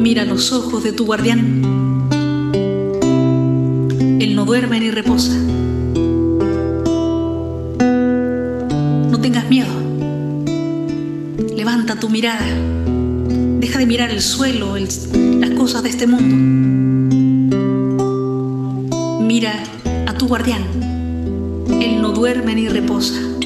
Mira los ojos de tu guardián. Él no duerme ni reposa. No tengas miedo. Levanta tu mirada. Deja de mirar el suelo, las cosas de este mundo. Mira a tu guardián. Él no duerme ni reposa.